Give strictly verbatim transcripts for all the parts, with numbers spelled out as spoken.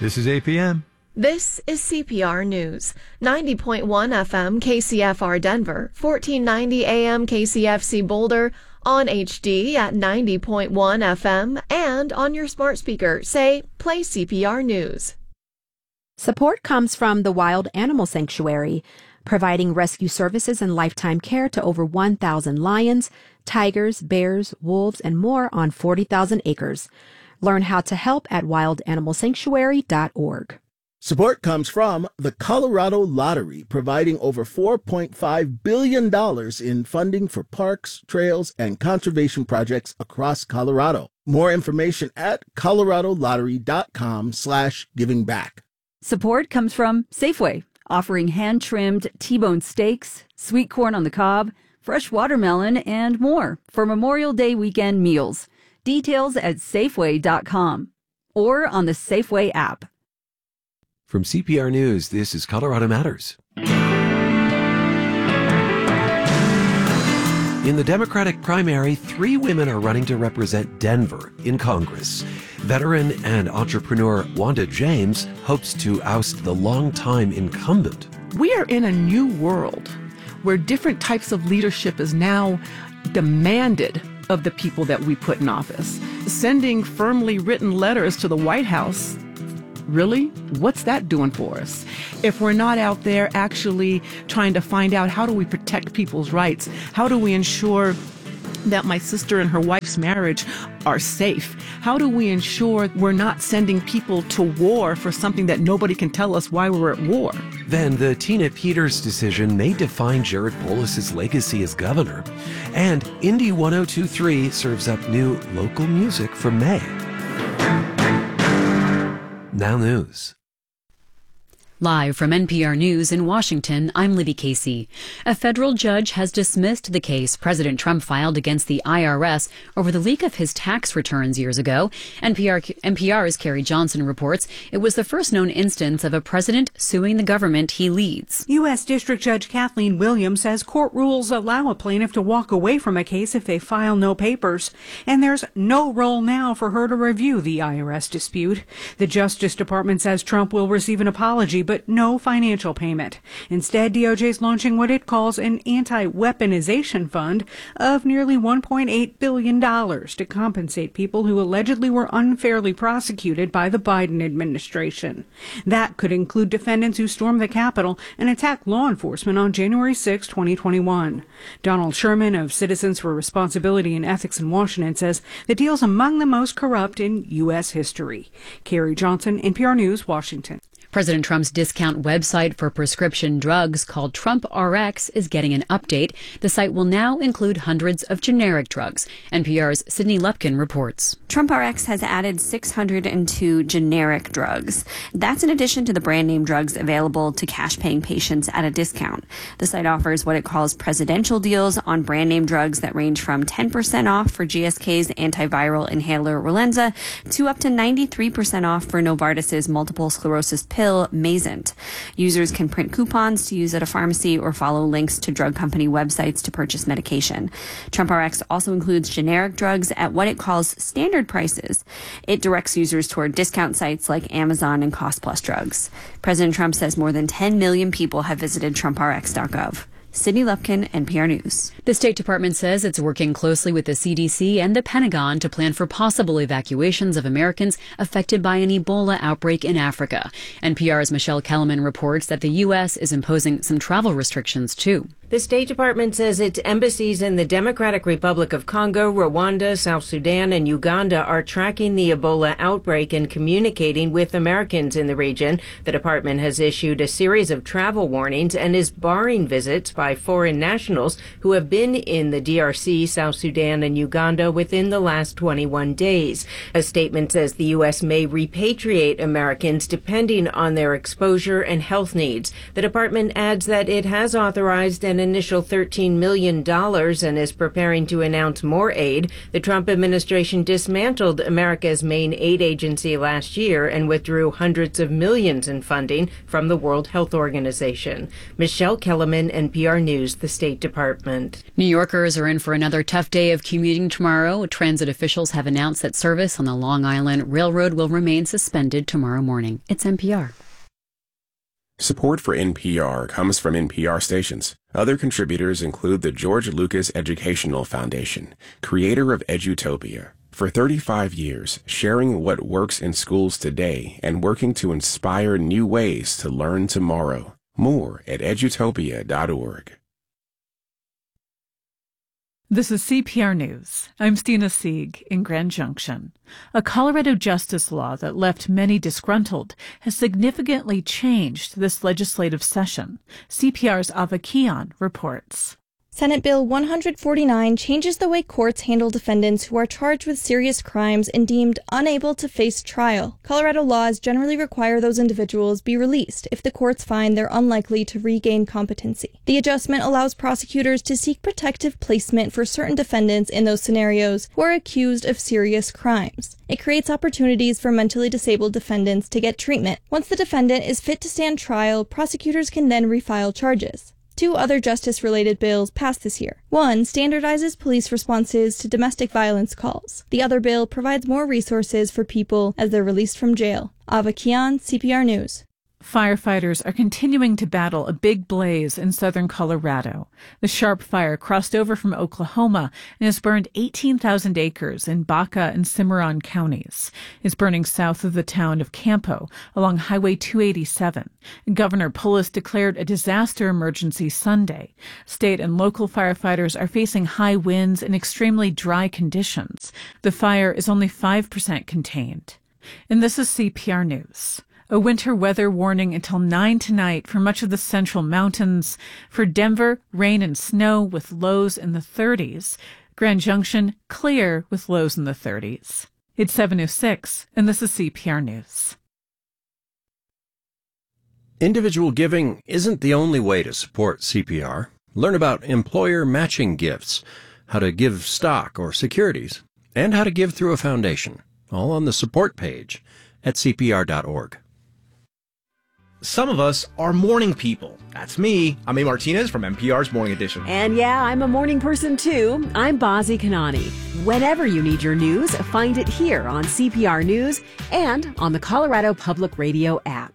This is A P M. This is C P R News. ninety point one F M K C F R Denver, fourteen ninety A M K C F C Boulder, on H D at ninety point one F M, and on your smart speaker, say, play C P R News. Support comes from the Wild Animal Sanctuary, providing rescue services and lifetime care to over one thousand lions, tigers, bears, wolves, and more on forty thousand acres. Learn how to help at wild animal sanctuary dot org. Support comes from the Colorado Lottery, providing over four point five billion dollars in funding for parks, trails, and conservation projects across Colorado. More information at colorado lottery dot com slash giving back. Support comes from Safeway, offering hand-trimmed T-bone steaks, sweet corn on the cob, fresh watermelon, and more for Memorial Day weekend meals. Details at safeway dot com or on the Safeway app. From C P R News, this is Colorado Matters. In the Democratic primary, three women are running to represent Denver in Congress. Veteran and entrepreneur Wanda James hopes to oust the longtime incumbent. We are in a new world where different types of leadership is now demanded of the people that we put in office. Sending firmly written letters to the White House, really? What's that doing for us? If we're not out there actually trying to find out how do we protect people's rights, how do we ensure that my sister and her wife's marriage are safe? How do we ensure we're not sending people to war for something that nobody can tell us why we're at war? Then the Tina Peters decision may define Jared Polis's legacy as governor. And Indy one oh two point three serves up new local music for May. Now News. Live from N P R News in Washington, I'm Libby Casey. A federal judge has dismissed the case President Trump filed against the I R S over the leak of his tax returns years ago. N P R, N P R's Carrie Johnson reports it was the first known instance of a president suing the government he leads. U S. District Judge Kathleen Williams says court rules allow a plaintiff to walk away from a case if they file no papers, and there's no role now for her to review the I R S dispute. The Justice Department says Trump will receive an apology, but no financial payment. Instead, D O J is launching what it calls an anti-weaponization fund of nearly one point eight billion dollars to compensate people who allegedly were unfairly prosecuted by the Biden administration. That could include defendants who stormed the Capitol and attacked law enforcement on January sixth, twenty twenty-one. Donald Sherman of Citizens for Responsibility and Ethics in Washington says the deal's among the most corrupt in U S history. Carrie Johnson, N P R News, Washington. President Trump's discount website for prescription drugs called Trump R X is getting an update. The site will now include hundreds of generic drugs. N P R's Sydney Lupkin reports. Trump R X has added six hundred two generic drugs. That's in addition to the brand name drugs available to cash-paying patients at a discount. The site offers what it calls presidential deals on brand name drugs that range from ten percent off for G S K's antiviral inhaler Relenza to up to ninety-three percent off for Novartis's multiple sclerosis pill Mayzent. Users can print coupons to use at a pharmacy or follow links to drug company websites to purchase medication. Trump R X also includes generic drugs at what it calls standard prices. It directs users toward discount sites like Amazon and Cost Plus Drugs. President Trump says more than ten million people have visited trump r x dot gov. Sydney Lupkin, N P R News. The State Department says it's working closely with the C D C and the Pentagon to plan for possible evacuations of Americans affected by an Ebola outbreak in Africa. N P R's Michelle Kellerman reports that the U S is imposing some travel restrictions, too. The State Department says its embassies in the Democratic Republic of Congo, Rwanda, South Sudan, and Uganda are tracking the Ebola outbreak and communicating with Americans in the region. The department has issued a series of travel warnings and is barring visits by foreign nationals who have been in the D R C, South Sudan, and Uganda within the last twenty-one days. A statement says the U S may repatriate Americans depending on their exposure and health needs. The department adds that it has authorized an initial thirteen million dollars and is preparing to announce more aid. The Trump administration dismantled America's main aid agency last year and withdrew hundreds of millions in funding from the World Health Organization. Michelle Kellerman, N P R News, the State Department. New Yorkers are in for another tough day of commuting tomorrow. Transit officials have announced that service on the Long Island Railroad will remain suspended tomorrow morning. It's N P R. Support for N P R comes from N P R stations. Other contributors include the George Lucas Educational Foundation, creator of Edutopia. For thirty-five years, sharing what works in schools today and working to inspire new ways to learn tomorrow. More at edutopia dot org. This is C P R News. I'm Stina Sieg in Grand Junction. A Colorado justice law that left many disgruntled has significantly changed this legislative session. C P R's Ava Kian reports. Senate Bill one forty-nine changes the way courts handle defendants who are charged with serious crimes and deemed unable to face trial. Colorado laws generally require those individuals be released if the courts find they're unlikely to regain competency. The adjustment allows prosecutors to seek protective placement for certain defendants in those scenarios who are accused of serious crimes. It creates opportunities for mentally disabled defendants to get treatment. Once the defendant is fit to stand trial, prosecutors can then refile charges. Two other justice-related bills passed this year. One standardizes police responses to domestic violence calls. The other bill provides more resources for people as they're released from jail. Ava Kian, C P R News. Firefighters are continuing to battle a big blaze in southern Colorado. The sharp fire crossed over from Oklahoma and has burned eighteen thousand acres in Baca and Cimarron counties. It's burning south of the town of Campo along Highway two eighty-seven. Governor Polis declared a disaster emergency Sunday. State and local firefighters are facing high winds and extremely dry conditions. The fire is only five percent contained. And this is C P R News. A winter weather warning until nine tonight for much of the central mountains. For Denver, rain and snow with lows in the thirties. Grand Junction, clear with lows in the thirties. It's seven oh six, and this is C P R News. Individual giving isn't the only way to support C P R. Learn about employer matching gifts, how to give stock or securities, and how to give through a foundation, all on the support page at C P R dot org. Some of us are morning people. That's me. I'm A. Martinez from N P R's Morning Edition. And yeah, I'm a morning person too. I'm Bazi Kanani. Whenever you need your news, find it here on C P R News and on the Colorado Public Radio app.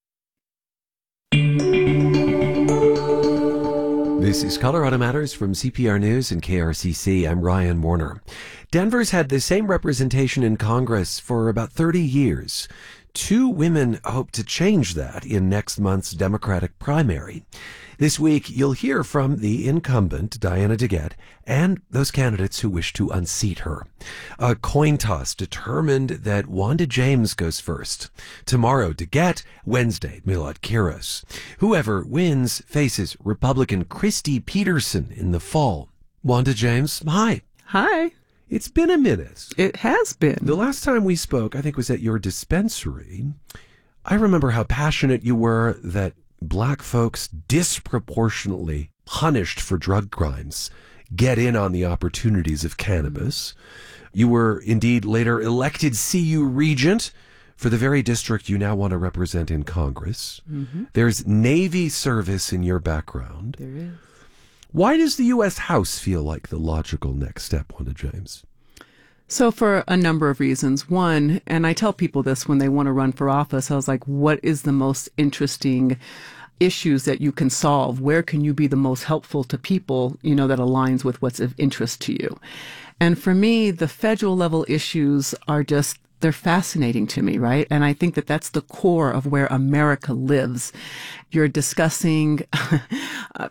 This is Colorado Matters from C P R News and K R C C. I'm Ryan Warner. Denver's had the same representation in Congress for about thirty years. Two women hope to change that in next month's Democratic primary. This week, you'll hear from the incumbent, Diana DeGette, and those candidates who wish to unseat her. A coin toss determined that Wanda James goes first. Tomorrow, DeGette. Wednesday, Milad Kiros. Whoever wins faces Republican Christy Peterson in the fall. Wanda James, hi. Hi. It's been a minute. It has been. The last time we spoke, I think, was at your dispensary. I remember how passionate you were that black folks disproportionately punished for drug crimes get in on the opportunities of cannabis. You were indeed later elected C U regent for the very district you now want to represent in Congress. Mm-hmm. There's Navy service in your background. There is. Why does the U S House feel like the logical next step, Wanda James? So for a number of reasons. One, and I tell people this when they want to run for office, I was like, what is the most interesting issues that you can solve? Where can you be the most helpful to people, you know, that aligns with what's of interest to you? And for me, the federal level issues are just, they're fascinating to me, right? And I think that that's the core of where America lives. You're discussing uh,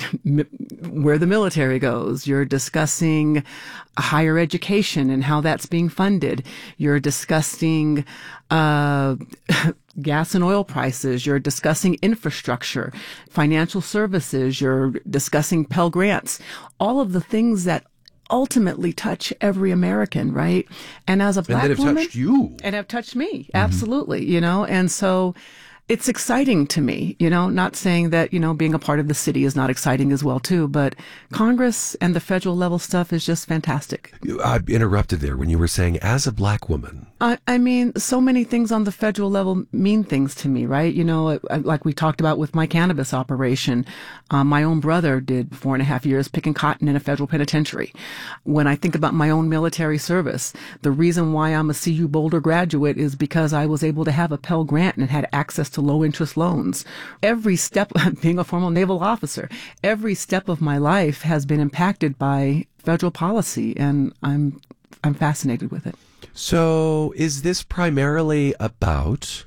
where the military goes. You're discussing higher education and how that's being funded. You're discussing uh, gas and oil prices. You're discussing infrastructure, financial services. You're discussing Pell Grants. All of the things that ultimately touch every American, right? And as a black woman, and that have woman, touched you, and have touched me, absolutely, mm-hmm. you know. And so, it's exciting to me, you know, not saying that, you know, being a part of the city is not exciting as well, too. But Congress and the federal level stuff is just fantastic. I interrupted there when you were saying, as a black woman. I, I mean, so many things on the federal level mean things to me, right? You know, like we talked about with my cannabis operation. Um, my own brother did four and a half years picking cotton in a federal penitentiary. When I think about my own military service, the reason why I'm a C U Boulder graduate is because I was able to have a Pell Grant and had access to low interest loans. Every step, being a former naval officer, every step of my life has been impacted by federal policy, and I'm I'm fascinated with it. So is this primarily about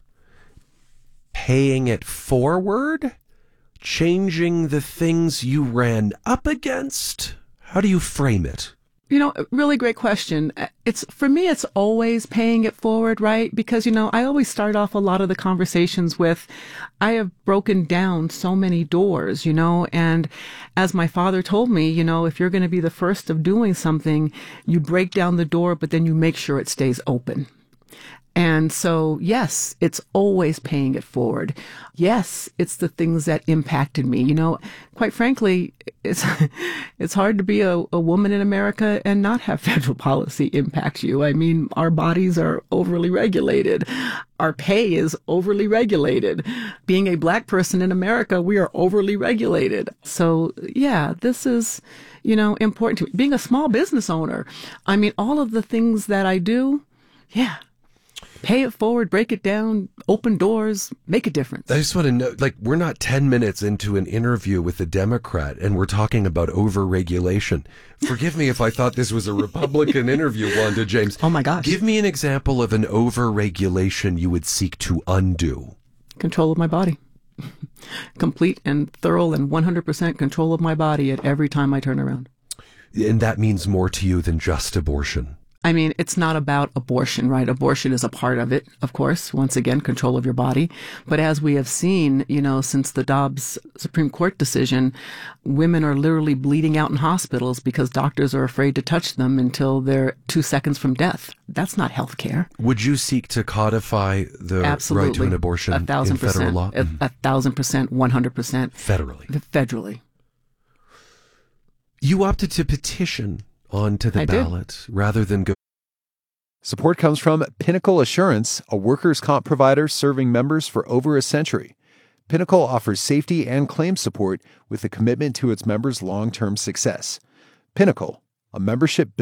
paying it forward, changing the things you ran up against? How do you frame it? You know, really great question. It's, for me, it's always paying it forward, right? Because, you know, I always start off a lot of the conversations with, I have broken down so many doors, you know, and as my father told me, you know, if you're going to be the first of doing something, you break down the door, but then you make sure it stays open. And so, yes, it's always paying it forward. Yes, it's the things that impacted me. You know, quite frankly, it's it's hard to be a, a woman in America and not have federal policy impact you. I mean, our bodies are overly regulated. Our pay is overly regulated. Being a black person in America, we are overly regulated. So, yeah, this is, you know, important to me. Being a small business owner, I mean, all of the things that I do, yeah. Pay it forward, break it down, open doors, make a difference. I just want to know, like, we're not ten minutes into an interview with a Democrat and we're talking about over-regulation. Forgive me if I thought this was a Republican interview, Wanda James. Oh, my gosh. Give me an example of an over-regulation you would seek to undo. Control of my body. Complete and thorough and one hundred percent control of my body at every time I turn around. And that means more to you than just abortion. I mean, it's not about abortion, right? Abortion is a part of it, of course. Once again, control of your body. But as we have seen, you know, since the Dobbs Supreme Court decision, women are literally bleeding out in hospitals because doctors are afraid to touch them until they're two seconds from death. That's not health care. Would you seek to codify the Absolutely. right to an abortion a thousand in federal percent. law? A, a thousand percent, one hundred percent. Federally. Federally. You opted to petition onto the I ballot did. rather than go. Support comes from Pinnacle Assurance, a workers' comp provider serving members for over a century. Pinnacle offers safety and claim support with a commitment to its members' long-term success. Pinnacle, a membership